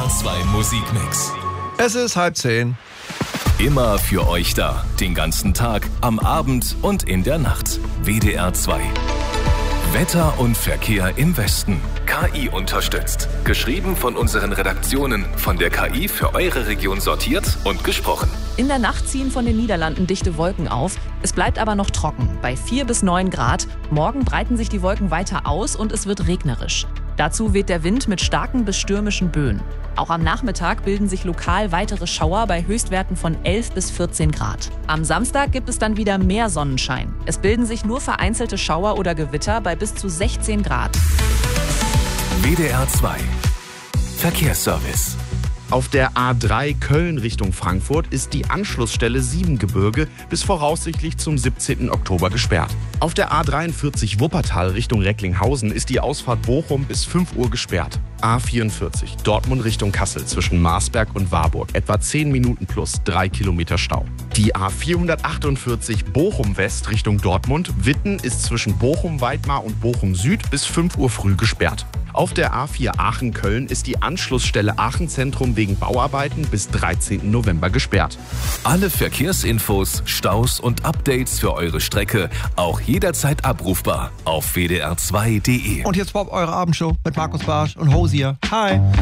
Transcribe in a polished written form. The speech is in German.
WDR 2 Musikmix. Es ist 9:30. Immer für euch da. Den ganzen Tag, am Abend und in der Nacht. WDR 2. Wetter und Verkehr im Westen. KI unterstützt. Geschrieben von unseren Redaktionen. Von der KI für eure Region sortiert und gesprochen. In der Nacht ziehen von den Niederlanden dichte Wolken auf. Es bleibt aber noch trocken, bei 4 bis 9 Grad. Morgen breiten sich die Wolken weiter aus und es wird regnerisch. Dazu weht der Wind mit starken bis stürmischen Böen. Auch am Nachmittag bilden sich lokal weitere Schauer bei Höchstwerten von 11 bis 14 Grad. Am Samstag gibt es dann wieder mehr Sonnenschein. Es bilden sich nur vereinzelte Schauer oder Gewitter bei bis zu 16 Grad. WDR 2. Verkehrsservice. Auf der A3 Köln Richtung Frankfurt ist die Anschlussstelle Siebengebirge bis voraussichtlich zum 17. Oktober gesperrt. Auf der A43 Wuppertal Richtung Recklinghausen ist die Ausfahrt Bochum bis 5 Uhr gesperrt. A44 Dortmund Richtung Kassel zwischen Marsberg und Warburg etwa 10 Minuten plus 3 Kilometer Stau. Die A448 Bochum West Richtung Dortmund Witten ist zwischen Bochum Weidmar und Bochum Süd bis 5 Uhr früh gesperrt. Auf der A4 Aachen-Köln ist die Anschlussstelle Aachen-Zentrum wegen Bauarbeiten bis 13. November gesperrt. Alle Verkehrsinfos, Staus und Updates für eure Strecke auch jederzeit abrufbar auf wdr2.de. Und jetzt Bob, eure Abendshow mit Markus Barsch und Hosier. Hi.